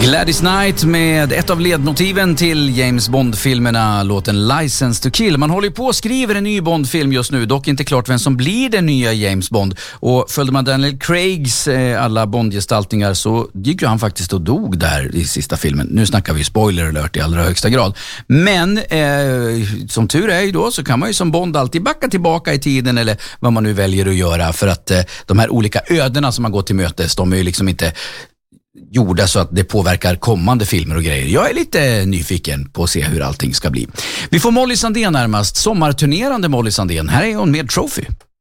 Gladys Knight med ett av ledmotiven till James Bond-filmerna, låten License to Kill. Man håller på och skriver en ny Bond-film just nu, dock inte klart vem som blir den nya James Bond. Och följde man Daniel Craigs alla Bond-gestaltningar så gick ju han faktiskt och dog där i sista filmen. Nu snackar vi spoiler alert i allra högsta grad. Men som tur är ju då så kan man ju som Bond alltid backa tillbaka i tiden eller vad man nu väljer att göra, för att de här olika ödena som man går till mötes, de är ju liksom inte gjorda så att det påverkar kommande filmer och grejer. Jag är lite nyfiken på att se hur allting ska bli. Vi får Molly Sandén närmast, sommarturnerande Molly Sandén. Här är hon med Trophy.